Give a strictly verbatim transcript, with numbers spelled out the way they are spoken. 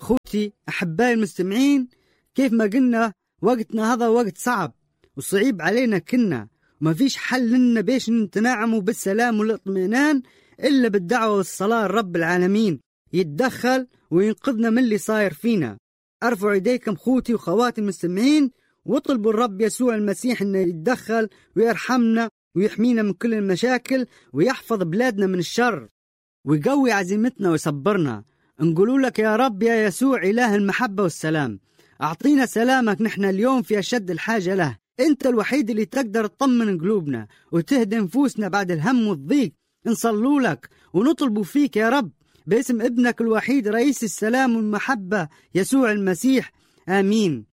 خوتي أحبائي المستمعين، كيف ما قلنا وقتنا هذا وقت صعب وصعيب علينا كنا، وما فيش حل لنا بيش نتنعموا بالسلام والاطمئنان إلا بالدعوة والصلاة لرب العالمين يتدخل وينقذنا من اللي صاير فينا. أرفعوا يديكم خوتي وخواتي المستمعين واطلبوا الرب يسوع المسيح إنه يتدخل ويرحمنا ويحمينا من كل المشاكل ويحفظ بلادنا من الشر ويقوي عزيمتنا ويصبرنا. نقولوا لك يا رب يا يسوع إله المحبة والسلام، أعطينا سلامك نحن اليوم في أشد الحاجة له. أنت الوحيد اللي تقدر تطمن قلوبنا وتهدي نفوسنا بعد الهم والضيق. نصلوا لك ونطلبوا فيك يا رب باسم ابنك الوحيد رئيس السلام والمحبة يسوع المسيح، آمين.